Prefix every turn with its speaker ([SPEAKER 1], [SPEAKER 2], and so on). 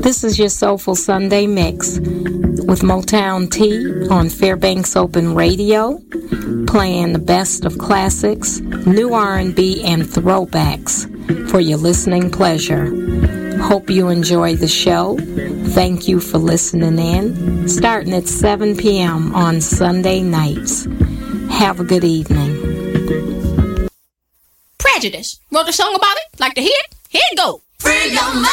[SPEAKER 1] This is your Soulful Sunday Mix with Motown T on Fairbanks Open Radio, playing the best of classics, new R&B, and throwbacks for your listening pleasure. Hope you enjoy the show. Thank you for listening in, starting at 7 p.m. on Sunday nights. Have a good evening.
[SPEAKER 2] Prejudice. Wrote a song about it? Like to hear it? Here it goes. Free your mind.